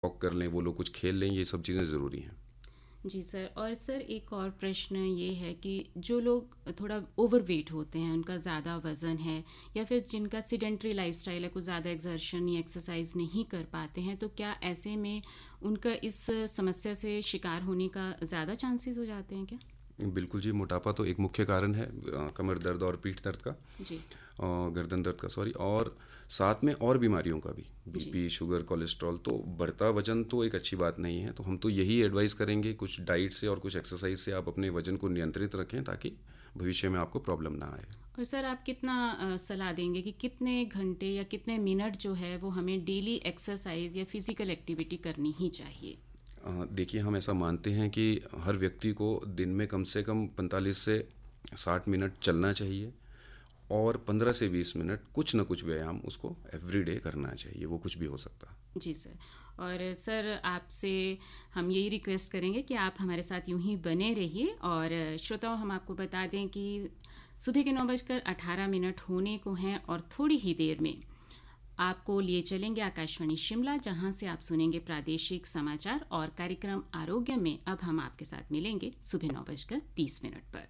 Walk कर लें, वो लोग कुछ खेल लें, ये सब चीज़ें ज़रूरी हैं। जी सर। और सर एक और प्रश्न ये है कि जो लोग थोड़ा ओवरवेट होते हैं, उनका ज़्यादा वज़न है, या फिर जिनका सीडेंट्री लाइफस्टाइल है, कुछ ज़्यादा एक्सर्शन या एक्सरसाइज नहीं कर पाते हैं, तो क्या ऐसे में उनका इस समस्या से शिकार होने का ज़्यादा चांसेस हो जाते हैं क्या? बिल्कुल जी, मोटापा तो एक मुख्य कारण है कमर दर्द और पीठ दर्द का, जी। गर्दन दर्द का, सॉरी। और साथ में और बीमारियों का भी, जी। BP, sugar, cholesterol. तो बढ़ता वजन तो एक अच्छी बात नहीं है, तो हम तो यही एडवाइस करेंगे, कुछ डाइट से और कुछ एक्सरसाइज से आप अपने वजन को नियंत्रित रखें, ताकि भविष्य में आपको प्रॉब्लम ना आए। और सर आप कितना सलाह देंगे कि कितने घंटे या कितने मिनट जो है वो हमें डेली एक्सरसाइज या फिजिकल एक्टिविटी करनी ही चाहिए? देखिए, हम ऐसा मानते हैं कि हर व्यक्ति को दिन में कम से कम 45 से 60 मिनट चलना चाहिए, और 15 से 20 मिनट कुछ ना कुछ व्यायाम उसको एवरीडे करना चाहिए, वो कुछ भी हो सकता है। जी सर। और सर आपसे हम यही रिक्वेस्ट करेंगे कि आप हमारे साथ यूं ही बने रहिए। और श्रोताओं, हम आपको बता दें कि सुबह के 9:18 होने को हैं, और थोड़ी ही देर में आपको लिए चलेंगे आकाशवाणी शिमला, जहां से आप सुनेंगे प्रादेशिक समाचार और कार्यक्रम आरोग्य में। अब हम आपके साथ मिलेंगे सुबह 9:30 पर।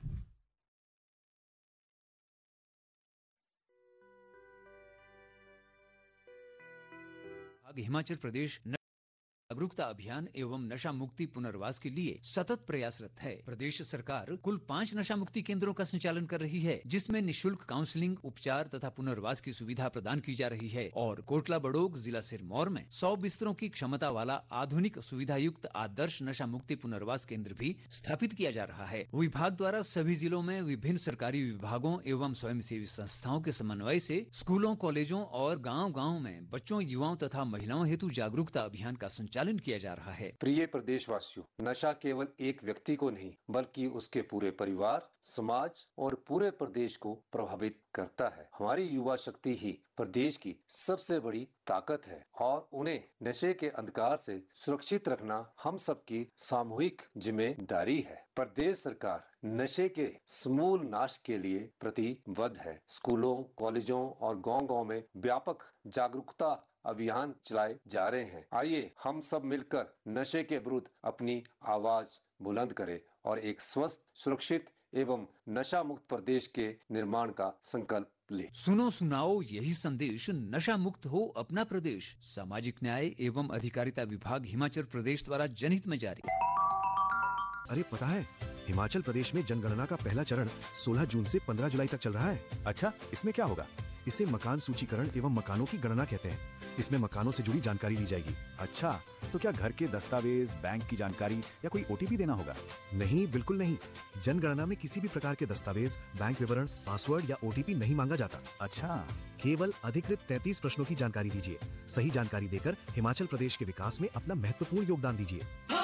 हिमाचल प्रदेश जागरूकता अभियान एवं नशा मुक्ति पुनर्वास के लिए सतत प्रयासरत है। प्रदेश सरकार कुल 5 नशा मुक्ति केंद्रों का संचालन कर रही है, जिसमें निशुल्क काउंसलिंग, उपचार तथा पुनर्वास की सुविधा प्रदान की जा रही है। और कोटला बड़ोग जिला सिरमौर में 100 बिस्तरों की क्षमता वाला आधुनिक सुविधा युक्त आदर्श नशा मुक्ति पुनर्वास केंद्र भी स्थापित किया जा रहा है। विभाग द्वारा सभी जिलों में विभिन्न सरकारी विभागों एवं स्वयंसेवी संस्थाओं के समन्वय से स्कूलों, कॉलेजों और गाँव-गाँव में बच्चों, युवाओं तथा महिलाओं हेतु जागरूकता अभियान का संचालन किया जा रहा है। प्रिय प्रदेशवासियों, नशा केवल एक व्यक्ति को नहीं बल्कि उसके पूरे परिवार, समाज और पूरे प्रदेश को प्रभावित करता है। हमारी युवा शक्ति ही प्रदेश की सबसे बड़ी ताकत है, और उन्हें नशे के अंधकार से सुरक्षित रखना हम सबकी सामूहिक जिम्मेदारी है। प्रदेश सरकार नशे के समूल नाश के लिए प्रतिबद्ध है। स्कूलों, कॉलेजों और गांव-गांव में व्यापक जागरूकता अभियान चलाए जा रहे हैं। आइए हम सब मिलकर नशे के विरुद्ध अपनी आवाज बुलंद करें और एक स्वस्थ, सुरक्षित एवं नशा मुक्त प्रदेश के निर्माण का संकल्प लें। सुनो सुनाओ यही संदेश, नशा मुक्त हो अपना प्रदेश। सामाजिक न्याय एवं अधिकारिता विभाग हिमाचल प्रदेश द्वारा जनहित में जारी। अरे पता है, हिमाचल प्रदेश में जनगणना का पहला चरण 16 जून से 15 जुलाई तक चल रहा है। अच्छा, इसमें क्या होगा? इसे मकान सूचीकरण एवं मकानों की गणना कहते हैं। इसमें मकानों से जुड़ी जानकारी ली जाएगी। अच्छा, तो क्या घर के दस्तावेज, बैंक की जानकारी या कोई ओटीपी देना होगा? नहीं, बिल्कुल नहीं। जनगणना में किसी भी प्रकार के दस्तावेज, बैंक विवरण, पासवर्ड या ओटीपी नहीं मांगा जाता। अच्छा, केवल अधिकृत 33 प्रश्नों की जानकारी दीजिए। सही जानकारी देकर हिमाचल प्रदेश के विकास में अपना महत्वपूर्ण योगदान दीजिए।